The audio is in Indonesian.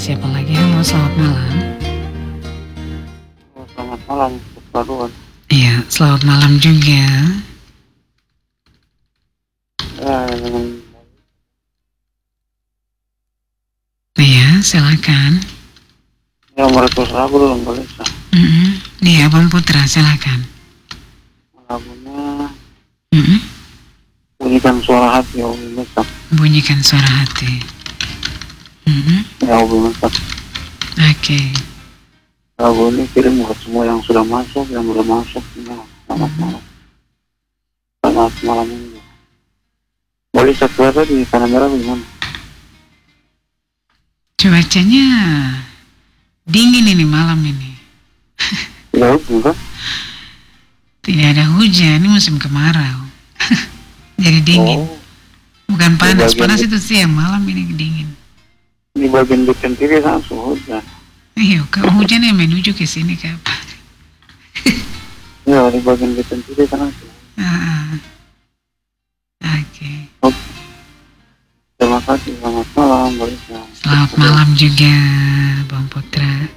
siapa lagi? Halo, selamat malam. Selamat malam, Pak Ruan. Iya, selamat malam juga. Ya, dengan Iya, silakan. yang merekrut lagu belum boleh sah. Iya, Bang Putra, silakan. Lagunya Mm-mm. bunyikan suara hati ya Ubi Mesak. Bunyikan suara hati. Ya Ubi Mesak. Oke. Lagu ini kirim buat semua yang sudah masuk, yang belum masuk. Ya, selamat malam. Selamat malam minggu. Boleh cek berapa di Tanah Merah gimana? Cuacanya dingin ini malam ini. Tidak hujan kan? Tidak ada hujan, ini musim kemarau. Jadi dingin. Oh, Bukan panas, bagian panas itu siang, malam ini dingin. di bagian depan kiri langsung hujan. Iya, hujan yang menuju ke sini kapan? Ya, di bagian depan kiri kan langsung. Oke. Terima kasih, selamat malam, boleh sah. Selamat malam juga, Bang Putra.